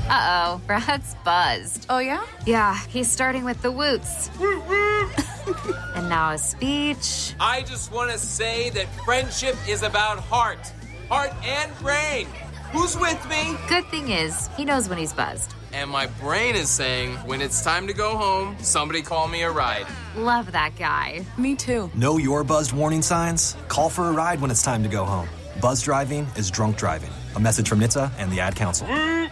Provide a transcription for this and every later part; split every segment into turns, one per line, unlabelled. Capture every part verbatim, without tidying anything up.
Uh-oh, Brad's buzzed.
Oh, yeah?
Yeah, he's starting with the woots. And now a speech.
I just want to say that friendship is about heart. Heart and brain. Who's with me?
Good thing is, he knows when he's buzzed.
And my brain is saying, when it's time to go home, somebody call me a ride.
Love that guy.
Me too.
Know your buzzed warning signs? Call for a ride when it's time to go home. Buzz driving is drunk driving. A message from N H T S A and the Ad Council.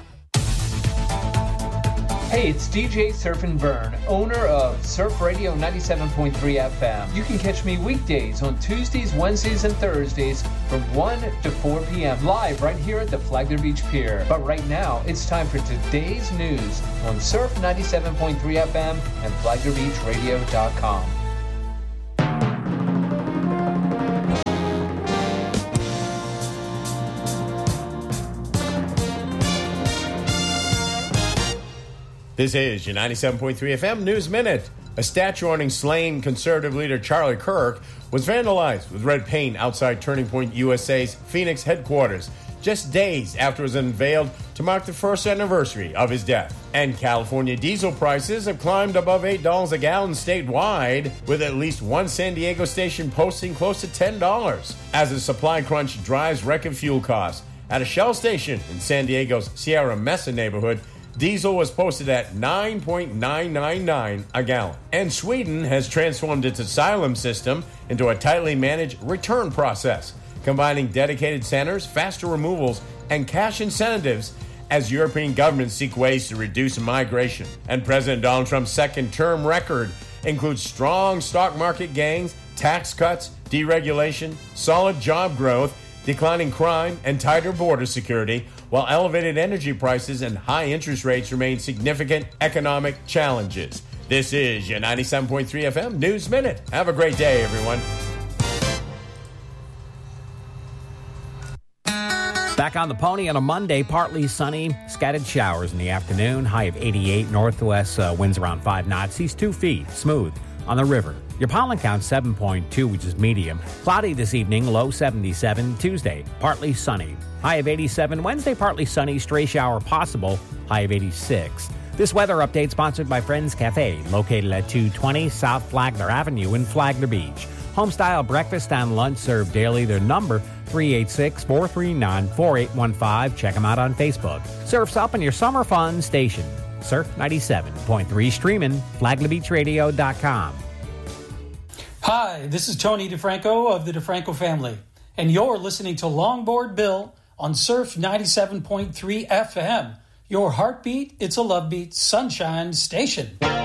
Hey, it's D J Surf and Burn, owner of Surf Radio ninety-seven point three F M. You can catch me weekdays on Tuesdays, Wednesdays, and Thursdays from one to four p.m. live right here at the Flagler Beach Pier. But right now, it's time for today's news on Surf ninety-seven point three F M and Flagler Beach Radio dot com.
This is your ninety-seven point three F M News Minute. A statue honoring slain conservative leader Charlie Kirk was vandalized with red paint outside Turning Point U S A's Phoenix headquarters, just days after it was unveiled to mark the first anniversary of his death. And California diesel prices have climbed above eight dollars a gallon statewide, with at least one San Diego station posting close to ten dollars, as the supply crunch drives record fuel costs. At a Shell station in San Diego's Sierra Mesa neighborhood, diesel was posted at nine point nine nine nine a gallon. And Sweden has transformed its asylum system into a tightly managed return process, combining dedicated centers, faster removals, and cash incentives as European governments seek ways to reduce migration. And President Donald Trump's second-term record includes strong stock market gains, tax cuts, deregulation, solid job growth, declining crime, and tighter border security, while elevated energy prices and high interest rates remain significant economic challenges. This is your ninety-seven point three F M News Minute. Have a great day, everyone.
Back on the pony on a Monday, partly sunny, scattered showers in the afternoon, high of eighty-eight, northwest uh, winds around five knots, seas two feet, smooth on the river. Your pollen count seven point two, which is medium. Cloudy this evening, low seventy-seven. Tuesday, partly sunny. High of eighty-seven. Wednesday, partly sunny, stray shower possible. High of eighty-six. This weather update sponsored by Friends Cafe, located at two twenty South Flagler Avenue in Flagler Beach. Homestyle breakfast and lunch served daily. Their number, three eight six, four three nine, four eight one five. Check them out on Facebook. Surf's up in your summer fun station. Surf ninety-seven point three, streaming, Flagler Beach Radio dot com.
Hi, this is Tony DeFranco of the DeFranco family, and you're listening to Longboard Bill on Surf ninety-seven point three F M, your heartbeat, it's a love beat, sunshine station.